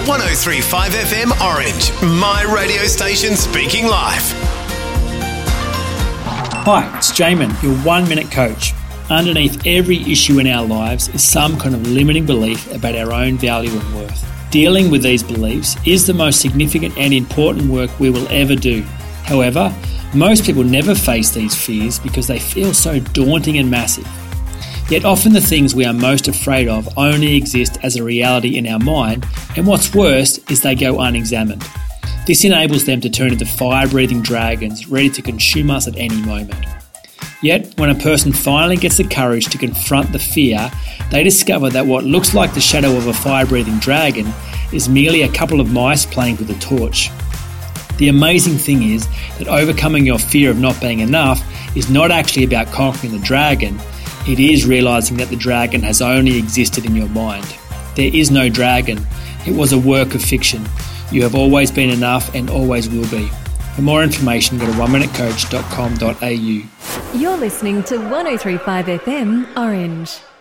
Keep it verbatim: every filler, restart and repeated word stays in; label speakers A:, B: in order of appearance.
A: one oh three point five F M Orange, my radio station speaking live.
B: Hi, it's Jamin, your one-minute coach. Underneath every issue in our lives is some kind of limiting belief about our own value and worth. Dealing with these beliefs is the most significant and important work we will ever do. However, most people never face these fears because they feel so daunting and massive. Yet often the things we are most afraid of only exist as a reality in our mind, and what's worse is they go unexamined. This enables them to turn into fire-breathing dragons ready to consume us at any moment. Yet, when a person finally gets the courage to confront the fear, they discover that what looks like the shadow of a fire-breathing dragon is merely a couple of mice playing with a torch. The amazing thing is that overcoming your fear of not being enough is not actually about conquering the dragon. It is realising that the dragon has only existed in your mind. There is no dragon. It was a work of fiction. You have always been enough and always will be. For more information, go to one minute coach dot com dot a u.
C: You're listening to one oh three point five F M Orange.